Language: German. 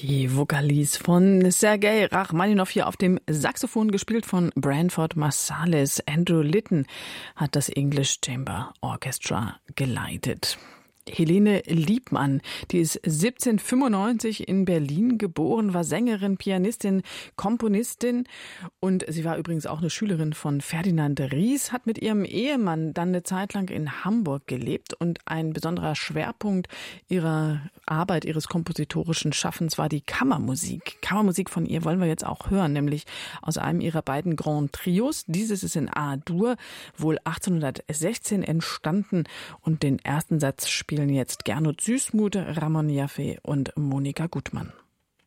Die Vocalis von Sergei Rachmaninow hier auf dem Saxophon, gespielt von Branford Marsalis. Andrew Litton hat das English Chamber Orchestra geleitet. Helene Liebmann, die ist 1795 in Berlin geboren, war Sängerin, Pianistin, Komponistin und sie war übrigens auch eine Schülerin von Ferdinand Ries, hat mit ihrem Ehemann dann eine Zeit lang in Hamburg gelebt und ein besonderer Schwerpunkt ihrer Arbeit, ihres kompositorischen Schaffens war die Kammermusik. Kammermusik von ihr wollen wir jetzt auch hören, nämlich aus einem ihrer beiden Grand Trios. Dieses ist in A-Dur, wohl 1816 entstanden und den ersten Satz spielen jetzt Gernot Süßmuth, Ramon Jaffe und Monika Gutmann.